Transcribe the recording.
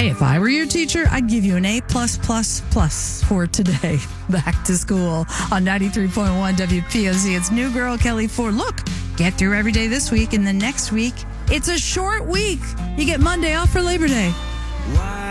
Hey, if I were your teacher, I'd give you an A+++ for today. Back to school on 93.1 WPOZ. It's New Girl Kelly Ford. Look, get through every day this week, and then next week, it's a short week. You get Monday off for Labor Day. Why